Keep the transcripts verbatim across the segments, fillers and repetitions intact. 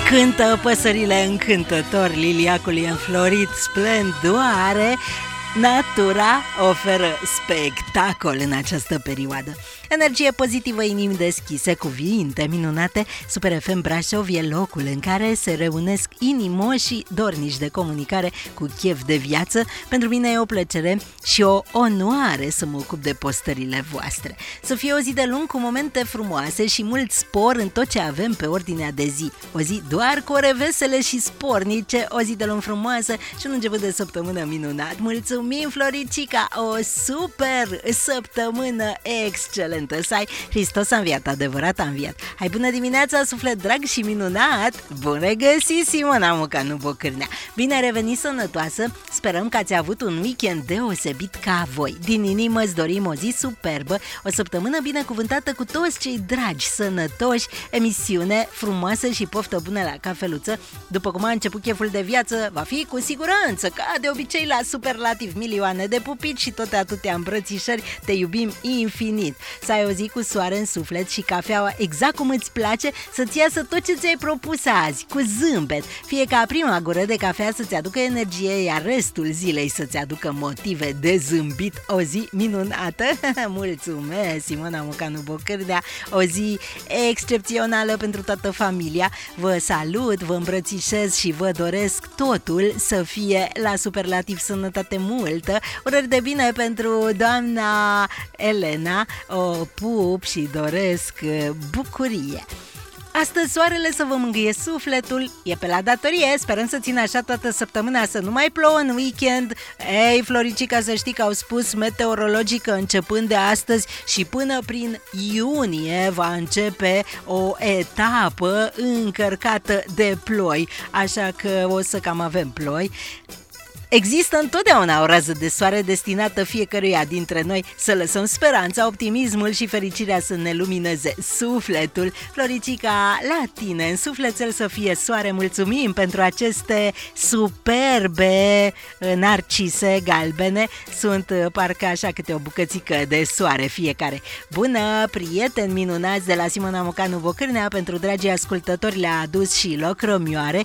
Cântă păsările încântător, liliacul e înflorit, splendoare. Natura oferă spectacol în această perioadă. Energie pozitivă, inimi deschise, cuvinte minunate. Super F M Brașov e locul în care se reunesc inimoșii dornici de comunicare cu chef de viață. Pentru mine e o plăcere și o onoare să mă ocup de postările voastre. Să fie o zi de lung cu momente frumoase și mult spor în tot ce avem pe ordinea de zi. O zi doar cu ore vesele și spornice, o zi de lung frumoasă și un început de săptămână minunat. Mulțumim, Floricica, o super săptămână excelentă să ai. Hristos a înviat, adevărat a înviat. Hai, bună dimineața, suflet drag și minunat. Bun regăsit, Simona Mucanu Bocârnea. Bine revenit, sănătoasă. Sperăm că ați avut un weekend deosebit ca voi. Din inimă îți dorim o zi superbă, o săptămână binecuvântată cu toți cei dragi, sănătoși, emisiune frumoasă și poftă bună la cafeluță. După cum a început cheful de viață, va fi cu siguranță, ca de obicei la superlativ, milioane de pupici și toate atâtea îmbrățișări. Te iubim infinit. Să ai o zi cu soare în suflet și cafeaua exact cum îți place, să-ți iasă tot ce ți-ai propus azi, cu zâmbet. Fie ca prima gură de cafea să-ți aducă energie, iar restul zilei să-ți aducă motive de zâmbit. O zi minunată. Mulțumesc, Simona Mucanu Bocârnea. O zi excepțională pentru toată familia. Vă salut, vă îmbrățișez și vă doresc totul să fie la superlativ, sănătate multă. Urări de bine pentru doamna Elena. O pup și doresc bucurie. Astăzi soarele să vă mângâie sufletul, e pe la datorie, sperăm să țină așa toată săptămâna, să nu mai plouă în weekend. Ei, Floricica, să știi că au spus meteorologii că începând de astăzi și până prin iunie va începe o etapă încărcată de ploi, așa că o să cam avem ploi. Există întotdeauna o rază de soare destinată fiecăruia dintre noi să lăsăm speranța, optimismul și fericirea să ne lumineze sufletul. Floricica, la tine, în sufletel să fie soare, mulțumim pentru aceste superbe narcise galbene. Sunt parcă așa câte o bucățică de soare fiecare. Bună, prieteni minunați de la Simona Mucanu Bocârnea, pentru dragii ascultători le-a adus și locromioare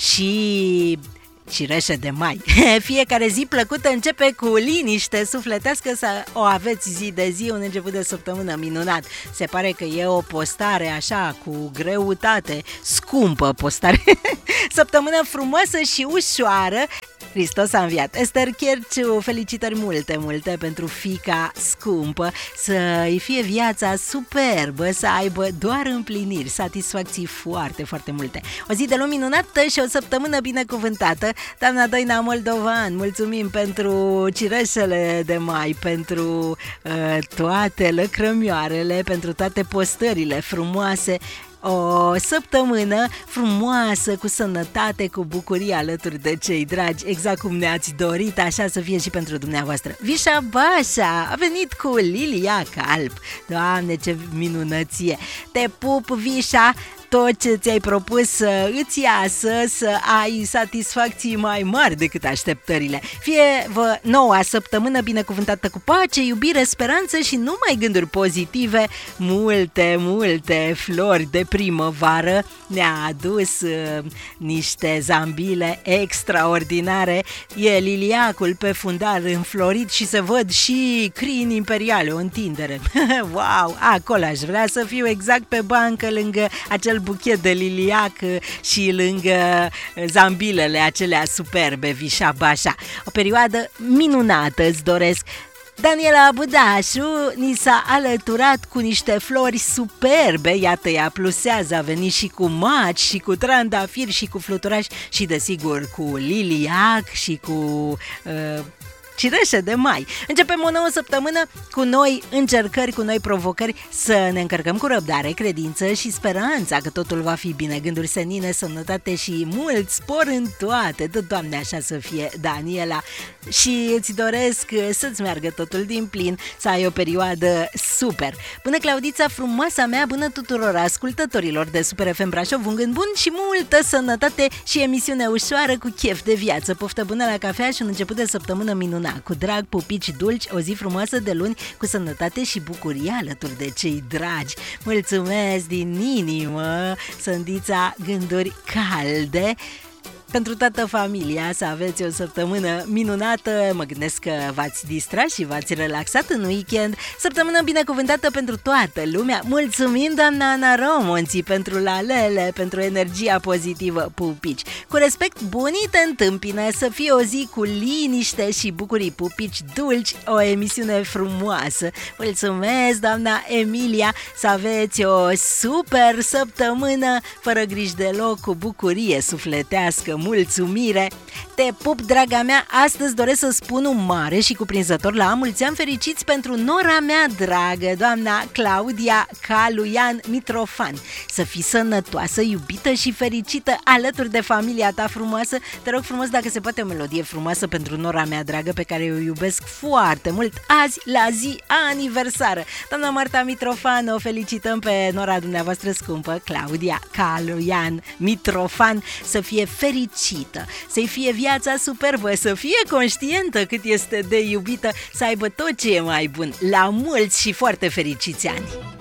și cireșe de mai. Fiecare zi plăcută începe cu liniște sufletească, să o aveți zi de zi, un început de săptămână minunat. Se pare că e o postare așa cu greutate, scumpă postare. Săptămână frumoasă și ușoară. Hristos a înviat. Esther Cherciu, felicitări multe, multe pentru fiica scumpă, să-i fie viața superbă, să aibă doar împliniri, satisfacții foarte, foarte multe. O zi de luni minunată și o săptămână binecuvântată. Doamna Doina Moldovan, mulțumim pentru cireșele de mai, pentru uh, toate lăcrămioarele, pentru toate postările frumoase. O săptămână frumoasă, cu sănătate, cu bucurie alături de cei dragi, exact cum ne-ați dorit, așa să fie și pentru dumneavoastră. Vișa Bașa a venit cu Lilia Calp. Doamne, ce minunăție! Te pup, Vișa! Tot ce ți-ai propus să îți iasă, să ai satisfacții mai mari decât așteptările. Fie vă noua săptămână binecuvântată cu pace, iubire, speranță și numai gânduri pozitive. Multe, multe flori de primăvară. Ne-a adus uh, niște zambile extraordinare. E liliacul pe fundal înflorit și se văd și crini imperiale, o întindere. Wow, acolo aș vrea să fiu, exact pe bancă, lângă acel buchet de liliac și lângă zambilele acelea superbe, Vișa Bașa. O perioadă minunată îți doresc. Daniela Budașu ni s-a alăturat cu niște flori superbe, iată, ea plusează, a venit și cu maci, și cu trandafiri, și cu fluturași și desigur cu liliac și cu uh, cireșe de mai. Începem o nouă săptămână cu noi încercări, cu noi provocări, să ne încărcăm cu răbdare, credință și speranța că totul va fi bine. Gânduri senine, sănătate și mult spor în toate. Dă, Doamne, așa să fie, Daniela. Și îți doresc să-ți meargă totul din plin, să ai o perioadă super. Bună, Claudița, frumoasa mea, bună tuturor ascultătorilor de Super F M Brașov, un gând bun și multă sănătate și emisiune ușoară cu chef de viață. Poftă bună la cafea și un început de săptămână minunat minunat. Cu drag, pupici dulci, o zi frumoasă de luni, cu sănătate și bucurie alături de cei dragi. Mulțumesc din inimă, Sândița, gânduri calde. Pentru toată familia să aveți o săptămână minunată. Mă gândesc că v-ați distrat și v-ați relaxat în weekend. Săptămână binecuvântată pentru toată lumea. Mulțumim, doamna Ana Romonții, pentru lalele, pentru energia pozitivă, pupici. Cu respect, bunii te întâmpină, să fie o zi cu liniște și bucurii, pupici dulci, o emisiune frumoasă. Mulțumesc, doamna Emilia, să aveți o super săptămână, fără griji deloc, cu bucurie sufletească. Mulțumire! Te pup, draga mea! Astăzi doresc să spun un mare și cuprinzător la mulți ani fericiți pentru nora mea dragă, doamna Claudia Caluian Mitrofan. Să fii sănătoasă, iubită și fericită alături de familia ta frumoasă. Te rog frumos, dacă se poate, o melodie frumoasă pentru nora mea dragă, pe care o iubesc foarte mult, azi la zi aniversară. Doamna Marta Mitrofan, o felicităm pe nora dumneavoastră scumpă, Claudia Caluian Mitrofan, să fie fericită, să-i fie viața superbă, să fie conștientă cât este de iubită, să aibă tot ce e mai bun. La mulți și foarte fericiți ani!